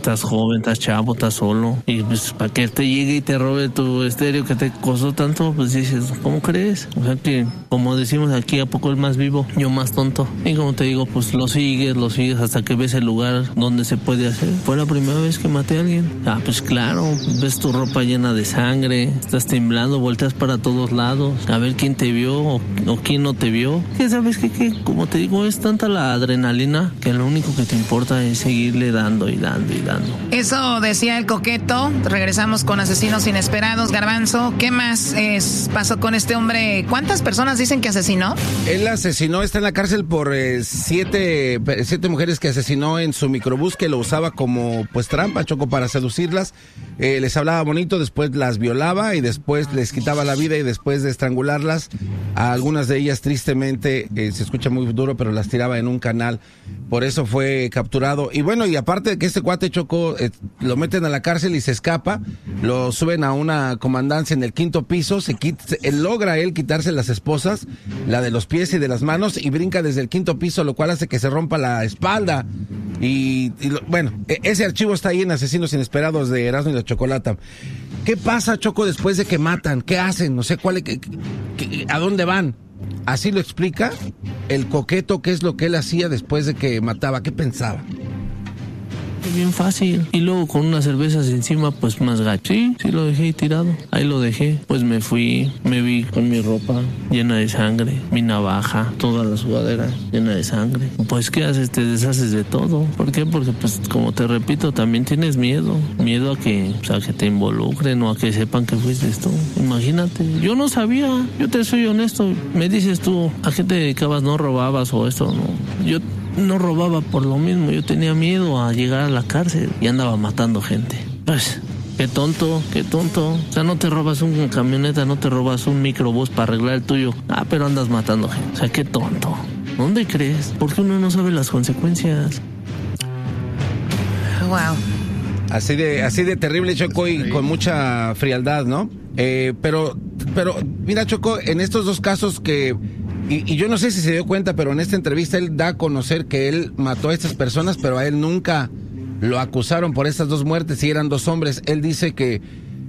estás joven, estás chavo, estás solo. Y pues para que te llegue y te robe tu estéreo que te costó tanto, pues dices, ¿cómo crees? O sea que, como decimos aquí, ¿a poco el más vivo? Yo más tonto. Y como te digo, pues lo sigues hasta que ves el lugar donde se puede hacer. Fue la primera vez que maté a alguien. Ah, pues claro, ves tu ropa llena de sangre, estás temblando, volteas para todos lados, a ver quién te vio o quién no te vio. Que sabes que, como te digo, es tanta la adrenalina que lo único que te importa es seguirle dando y dando y dando. Eso decía el Coqueto. Regresamos con Asesinos Inesperados. Garbanzo, ¿qué más pasó con este hombre? ¿Cuántas personas dicen que asesinó? Él asesinó, está en la cárcel por 7 mujeres que asesinó en su microbús, que lo usaba como pues trampa, Choco, para seducirlas. Les hablaba bonito, después las violaba y después les quitaba la vida, y después de estrangularlas, a algunas de ellas tristemente, se escucha muy duro, pero las tiraba en un canal. Por eso fue capturado. Y bueno, y aparte de que este cuate, Choco, lo meten a la cárcel y se escapa, lo suben a una comandancia en el 5º piso, logra él quitarse las esposas, la de los pies y de las manos, y brinca desde el 5º piso, lo cual hace que se rompa la espalda. Bueno, ese archivo está ahí en Asesinos Inesperados de Erasmo y la Chocolata. ¿Qué pasa, Choco, después de que matan? ¿Qué hacen? No sé ¿a dónde van? Así lo explica el Coqueto, qué es lo que él hacía después de que mataba, qué pensaba. Bien fácil. Y luego con unas cervezas encima, pues más gacho. Sí, lo dejé ahí tirado. Ahí lo dejé. Pues me fui, me vi con mi ropa llena de sangre, mi navaja, toda la sudadera llena de sangre. Pues ¿qué haces? Te deshaces de todo. ¿Por qué? Porque pues como te repito, también tienes miedo. Miedo a que te involucren o a que sepan que fuiste tú. Imagínate. Yo no sabía. Yo te soy honesto. Me dices tú, ¿a qué te dedicabas? ¿No robabas o esto? No. Yo no robaba por lo mismo, yo tenía miedo a llegar a la cárcel y andaba matando gente. Pues, qué tonto. O sea, no te robas una camioneta, no te robas un microbús para arreglar el tuyo. Pero andas matando gente. O sea, qué tonto. ¿Dónde crees? Porque uno no sabe las consecuencias. Wow. Así de terrible, Choco, y con mucha frialdad, ¿no? Pero mira, Choco, en estos dos casos que... Y yo no sé si se dio cuenta, pero en esta entrevista él da a conocer que él mató a estas personas, pero a él nunca lo acusaron por estas dos muertes, y eran 2 hombres. Él dice que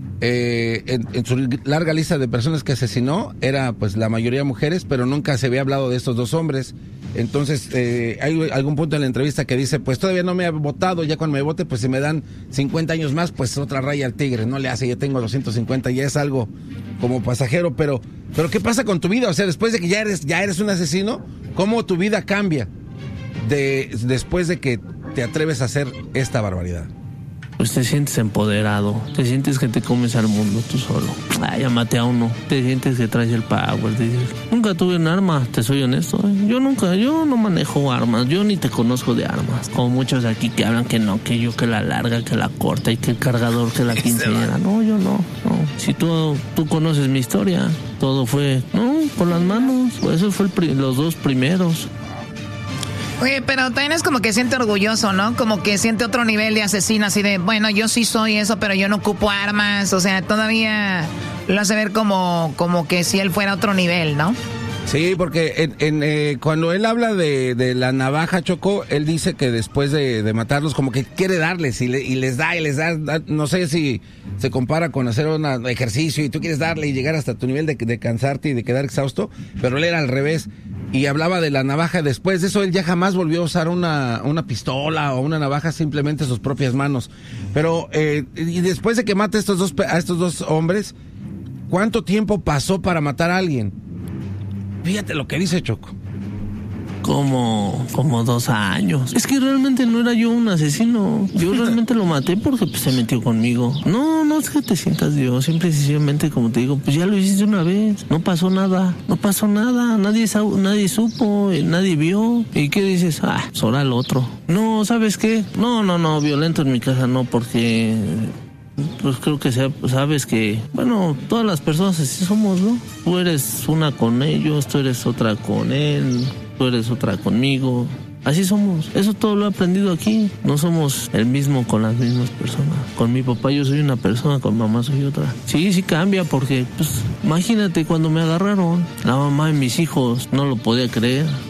en su larga lista de personas que asesinó, era pues la mayoría mujeres, pero nunca se había hablado de estos 2 hombres. Entonces, hay algún punto en la entrevista que dice, pues todavía no me ha votado, ya cuando me vote, pues si me dan 50 años más, pues otra raya al tigre, no le hace, ya tengo 250, ya es algo como pasajero, pero ¿qué pasa con tu vida? O sea, después de que ya eres un asesino, ¿cómo tu vida cambia después de que te atreves a hacer esta barbaridad? Pues te sientes empoderado, te sientes que te comes al mundo tú solo. Ya maté a uno, te sientes que traes el power, te dices, nunca tuve un arma, te soy honesto, yo no manejo armas, yo ni te conozco de armas, como muchos aquí que hablan que no, que yo que la larga, que la corta y que el cargador, que la quinceañera. No, yo no. Si tú conoces mi historia, todo fue, con las manos, eso fue los 2 primeros. Oye, pero también es como que siente orgulloso, ¿no? Como que siente otro nivel de asesino, así de, bueno, yo sí soy eso, pero yo no ocupo armas. O sea, todavía lo hace ver como que si él fuera otro nivel, ¿no? Sí, porque cuando él habla de la navaja, Choco, él dice que después de matarlos, como que quiere darles y les da, no sé si se compara con hacer un ejercicio y tú quieres darle y llegar hasta tu nivel de cansarte y de quedar exhausto, pero él era al revés. Y hablaba de la navaja. Después de eso, él ya jamás volvió a usar una pistola o una navaja, simplemente sus propias manos. Pero, y después de que mata a estos 2 hombres, ¿cuánto tiempo pasó para matar a alguien? Fíjate lo que dice, Choco. Como 2 años. Es que realmente no era yo un asesino. Yo realmente lo maté porque pues, se metió conmigo. No es que te sientas Dios. Simple y sencillamente, como te digo, pues ya lo hiciste una vez. No pasó nada. Nadie supo, nadie vio. ¿Y qué dices? Sora el otro. No, ¿sabes qué? No, violento en mi casa no, porque... Pues creo que sabes que, bueno, todas las personas así somos, ¿no? Tú eres una con ellos, tú eres otra con él, tú eres otra conmigo. Así somos. Eso todo lo he aprendido aquí. No somos el mismo con las mismas personas. Con mi papá yo soy una persona, con mamá soy otra. Sí cambia porque, pues, imagínate cuando me agarraron. La mamá de mis hijos no lo podía creer.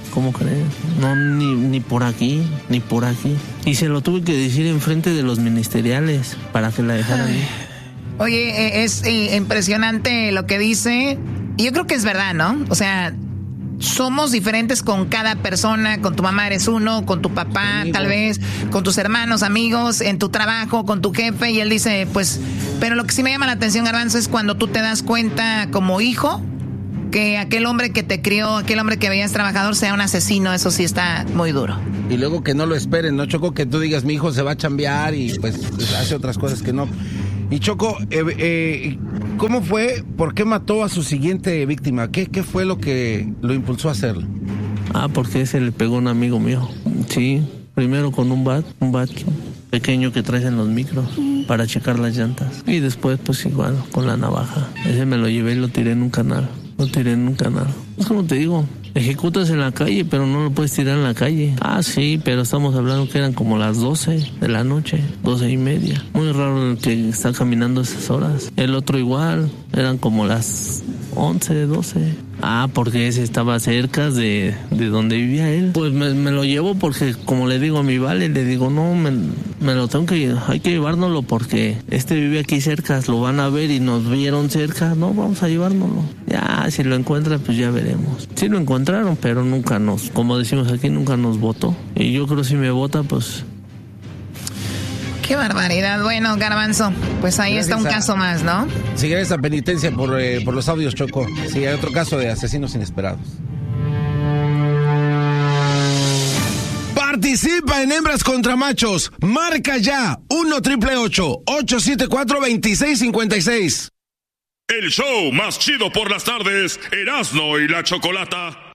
¿cómo crees? No, ni por aquí, ni por aquí. Y se lo tuve que decir enfrente de los ministeriales para que la dejaran ir. Oye, es impresionante lo que dice. Y yo creo que es verdad, ¿no? O sea, somos diferentes con cada persona. Con tu mamá eres uno, con tu papá tal vez, con tus hermanos, amigos, en tu trabajo, con tu jefe. Y él dice, pues, pero lo que sí me llama la atención, Garbanzo, es cuando tú te das cuenta como hijo que aquel hombre que te crió, aquel hombre que veías trabajador sea un asesino. Eso sí está muy duro. Y luego que no lo esperen, ¿no, Choco? Que tú digas, mi hijo se va a chambear y pues hace otras cosas que no. Y Choco, ¿cómo fue? ¿Por qué mató a su siguiente víctima? ¿Qué fue lo que lo impulsó a hacerlo? Porque se le pegó a un amigo mío. Sí, primero con un bat pequeño que traes en los micros para checar las llantas. Y después, pues igual, con la navaja. Ese me lo llevé y lo tiré en un canal. Es como te digo, ejecutas en la calle, pero no lo puedes tirar en la calle. Sí, pero estamos hablando que eran como las 12 de la noche, 12:30. Muy raro el que está caminando esas horas. El otro igual, eran como las 11, 12. Porque ese estaba cerca de donde vivía él. Pues me lo llevo porque, como le digo a mi vale, le digo, no, me lo hay que llevárnoslo porque vive aquí cerca, lo van a ver y nos vieron cerca. No, vamos a llevárnoslo. Ya, si lo encuentran, pues ya veremos. Sí lo encontraron, pero nunca como decimos aquí, nunca nos votó. Y yo creo que si me vota, pues... Qué barbaridad. Bueno, Garbanzo, pues ahí está un caso más, ¿no? Sigue esa penitencia por los audios, Choco. Sí, hay otro caso de asesinos inesperados. Participa en Hembras contra Machos. Marca ya 1-888-874-2656. El show más chido por las tardes, Erasmo y la Chocolata.